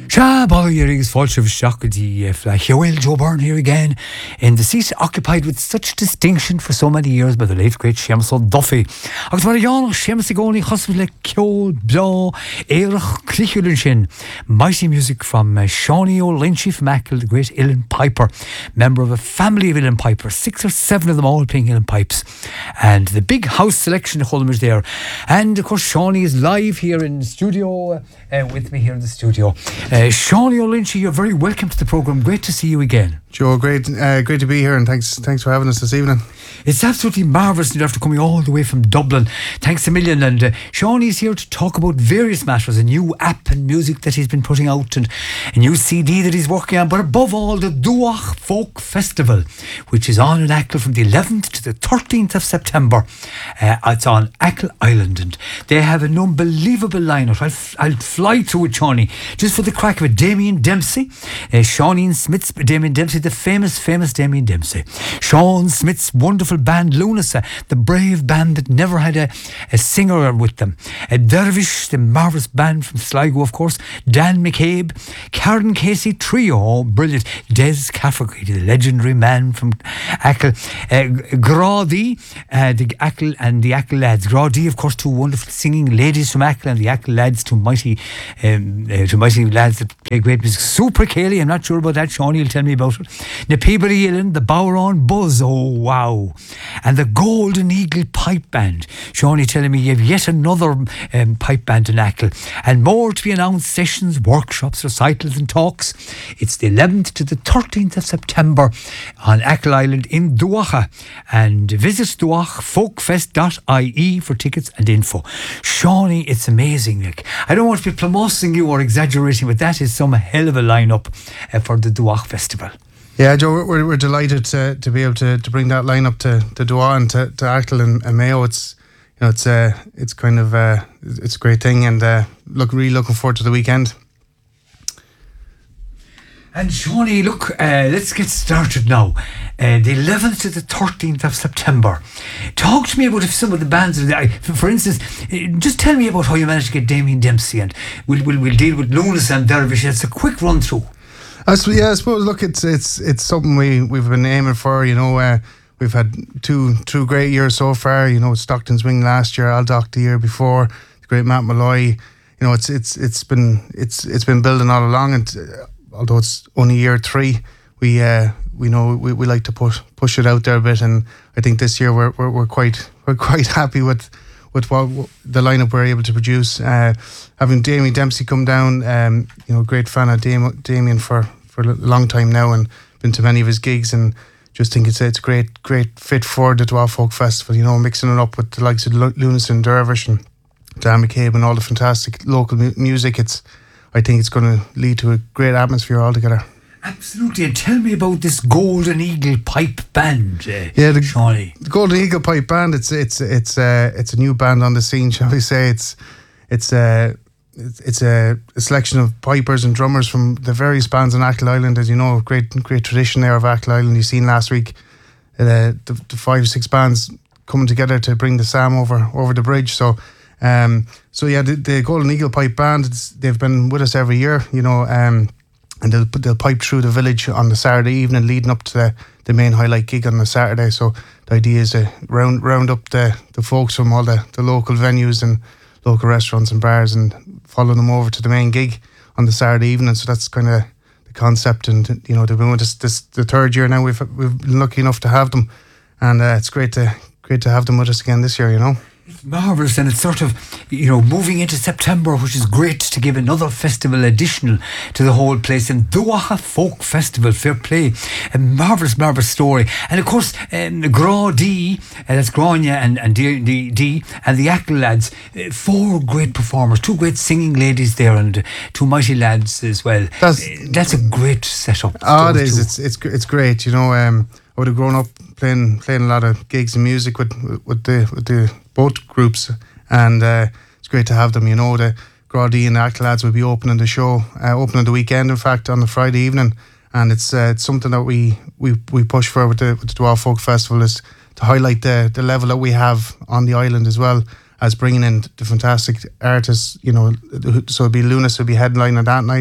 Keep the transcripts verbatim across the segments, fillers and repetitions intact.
Shabba Yerig's Falch of Shakadi Flahewell Joe Byrne here again in the seat occupied with such distinction for so many years by the late great Seamus Duffy. Agus mar yon Seamus Goni Hospital Kjol Blo Erich Clichulinshin. Mighty music from uh, Shawnee O'Lynchy from Ackle, the great uilleann piper, member of a family of uilleann pipers, six or seven of them all playing uilleann pipes, and the big house selection of Holmes there. And of course Shawnee is live here in the studio uh, uh, with me here in the studio. Uh, Shawnee O'Lynchy, you're very welcome to the programme. Great to see you again. Joe, great uh, great to be here, and thanks thanks for having us this evening. It's absolutely marvellous after coming all the way from Dublin. Thanks a million. And uh, Shawnee's here to talk about various matters, a new app and music that he's been putting out, and a new C D that he's working on, but above all the Duach Folk Festival, which is on in Ackle from the eleventh to the thirteenth of September. Uh, it's on Ackle Island, and they have an unbelievable lineup. I'll, f- I'll fly through it, Shawnee, just for the crack of it. Damien Dempsey, uh, Shawnee Smith's Damien Dempsey, the famous, famous Damien Dempsey. Sean Smith's wonderful band Lunasa, the brave band that never had a, a singer with them. Uh, Dervish, the marvellous band from Sligo, of course. Dan McCabe, Karen Casey Trio, oh, brilliant. Des Cafferty, the legendary man from Ackle. Uh, Grady, uh, the Ackle and the Ackle lads. Grady, of course, two wonderful singing ladies from Ackle, and the Ackle lads, two mighty, um, uh, two mighty lads that play great music. Super Cayley, I'm not sure about that. Shawnee will tell me about it. The Peabody Uilleann, the Bowron Buzz, oh wow. And the Golden Eagle Pipe Band. Shawnee telling me you have yet another um, pipe band in Ackle. And more to be announced: sessions, workshops, recitals and talks. It's the eleventh to the thirteenth of September on Ackle Island in Duacha. And visit duach folkfest dot I E for tickets and info. Shawnee, it's amazing. Like, I don't want to be promoting you or exaggerating, but that is some hell of a lineup uh, for the Duach Festival. Yeah, Joe, we're, we're delighted to, to be able to, to bring that line up to, to Duach and to, to Ackle and, and Mayo. It's you know it's uh, it's kind of uh, it's a great thing, and uh, look really looking forward to the weekend. And Shawnee, look, uh, let's get started now. Uh, the eleventh to the thirteenth of September. Talk to me about if some of the bands are there. For, for instance, uh, just tell me about how you managed to get Damien Dempsey, and we'll we'll, we'll deal with Lunas and Dervish. It's a quick run through. I suppose, yeah, I suppose. Look, it's it's it's something we we've been aiming for. You know, uh, we've had two two great years so far. You know, Stockton's Wing last year, Aldock the year before, the great Matt Malloy. You know, it's it's it's been it's it's been building all along, and uh, although it's only year three, we uh, we know we, we like to push push it out there a bit, and I think this year we're we're, we're quite we're quite happy with with what the lineup we're able to produce. Uh, having Damien Dempsey come down, um, you know, great fan of Dam- Damien for. for a long time now, and been to many of his gigs, and just think it's a, it's a great great fit for the Duach Folk Festival, you know, mixing it up with the likes of Lunas and Dervish and Dan McCabe and all the fantastic local mu- music. It's I think it's going to lead to a great atmosphere altogether. Absolutely. And tell me about this Golden Eagle Pipe Band, uh, yeah, the, Shawnee. The Golden Eagle Pipe Band, it's it's it's uh, it's a new band on the scene, shall we say. It's it's uh, It's a, a selection of pipers and drummers from the various bands on Ackle Island. As you know, great great tradition there of Ackle Island. You've seen last week uh, the, the five or six bands coming together to bring the Sam over over the bridge. So, um, so yeah, the, the Golden Eagle Pipe Band, it's, they've been with us every year, you know, um, and they'll they'll pipe through the village on the Saturday evening, leading up to the, the main highlight gig on the Saturday. So the idea is to round round up the, the folks from all the, the local venues and local restaurants and bars, and follow them over to the main gig on the Saturday evening. So that's kind of the concept, and you know they've been with us this the third year now. We've we've been lucky enough to have them, and uh, it's great to great to have them with us again this year. You know. It's marvellous, and it's sort of, you know, moving into September, which is great to give another festival additional to the whole place. And Duacha Folk Festival, fair play, a marvellous, marvellous story. And of course, um, Gra D, uh, that's Grania and, and D, D, D, and the Ackle lads, uh, four great performers, two great singing ladies there, and uh, two mighty lads as well. That's, uh, that's a great setup. Oh, it is. Two. It's, it's, it's great, you know. Um, I would have grown up playing playing a lot of gigs and music with with the with the both groups, and uh, it's great to have them. You know, the Grady and the Ackle lads will be opening the show, uh, opening the weekend, in fact, on the Friday evening, and it's uh, it's something that we, we, we push for with the with the Duach Folk Festival, is to highlight the the level that we have on the island, as well as bringing in the fantastic artists. You know, so it'll be Lunas will be headlining that night.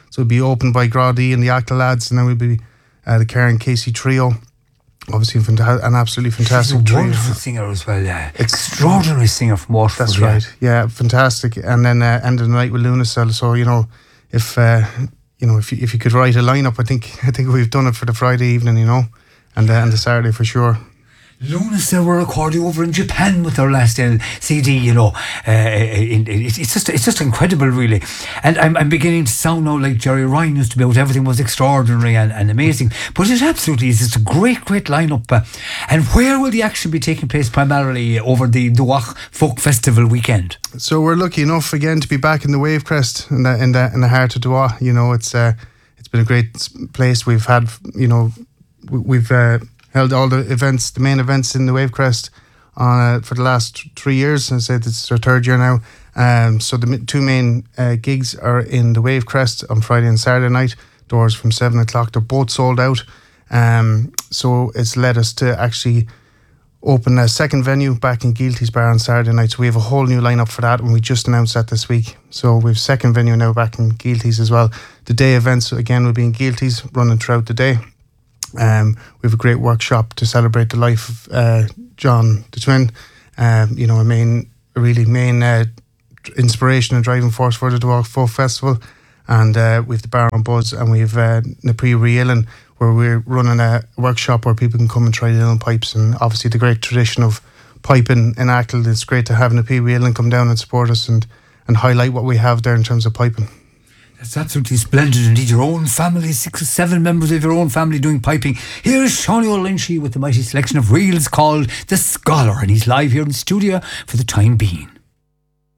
So it'll be opened by Grady and the Ackle lads, and then we'll be uh, the Karen Casey trio. Obviously, fanta- an absolutely fantastic She's a trio. wonderful singer as well. Yeah. Extraordinary singer from Waterford. That's yeah. right. Yeah, fantastic. And then uh, end of the night with Lunacell. So you know, if uh, you know, if you, if you could write a lineup, I think I think we've done it for the Friday evening. You know, and uh, and the Saturday for sure. Lunacell were recording over in Japan with their last uh, C D, you know. Uh, in, in, it's it's just it's just incredible, really. And I'm, I'm beginning to sound now like Jerry Ryan used to be out. Everything was extraordinary and, and amazing. But it absolutely is. It's a great, great lineup. Uh, and where will the action be taking place primarily over the Duach Folk Festival weekend? So we're lucky enough again to be back in the Wavecrest in the in the in the heart of Duach. You know, it's uh, it's been a great place. We've had, you know, we've. Uh, held all the events, the main events in the Wavecrest uh, for the last three years. I said it's our third year now. Um, so the two main uh, gigs are in the Wavecrest on Friday and Saturday night. Doors from seven o'clock. They're both sold out. Um, so it's led us to actually open a second venue back in Gealty's Bar on Saturday night. So we have a whole new lineup for that, and we just announced that this week. So we have second venue now back in Gealty's as well. The day events again will be in Gealty's, running throughout the day. Um, we have a great workshop to celebrate the life of uh, John the Twin. Um, you know, a main, a really main uh, inspiration and driving force for the Duach Folk Festival. And uh, we have the Bar on Buzz, and we have uh, Napri Reeling, where we're running a workshop where people can come and try the Uilleann pipes. And obviously the great tradition of piping in Ackle. It's great to have Napri Reeling come down and support us and, and highlight what we have there in terms of piping. That's absolutely splendid indeed. Your own family, six or seven members of your own family doing piping. Here's Sean O'Lynchy with the mighty selection of reels called The Scholar, and he's live here in the studio for the time being.